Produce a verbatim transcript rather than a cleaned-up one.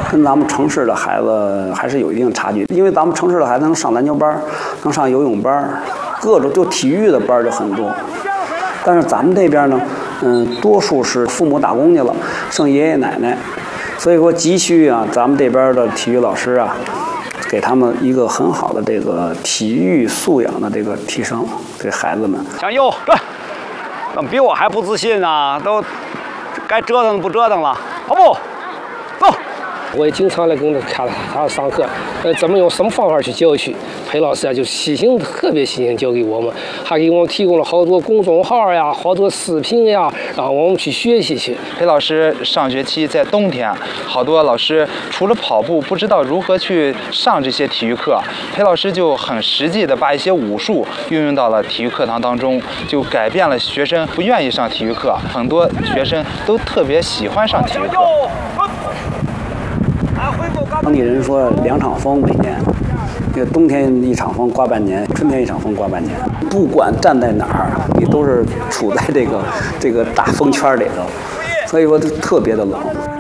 跟咱们城市的孩子还是有一定差距。因为咱们城市的孩子能上篮球班，能上游泳班，各种就体育的班就很多。但是咱们这边呢，嗯，多数是父母打工去了，剩爷爷奶奶，所以说急需啊，咱们这边的体育老师啊，给他们一个很好的这个体育素养的这个提升，给孩子们。 向右转，怎么比我还不自信呢？都该折腾不折腾了，好不？走。 我也经常来跟他看他上课，呃，怎么用什么方法去教学？裴老师啊，就细心，特别细心教给我们，还给我们提供了好多公众号呀，好多视频呀，让我们去学习去。 裴老师上学期在冬天，好多老师除了跑步，不知道如何去上这些体育课，裴老师就很实际的把一些武术运用到了体育课堂当中，就改变了学生不愿意上体育课，很多学生都特别喜欢上体育课。 当地人说两场风每年，这个冬天一场风刮半年，春天一场风刮半年。不管站在哪儿，你都是处在这个这个大风圈里头，所以说就特别的冷。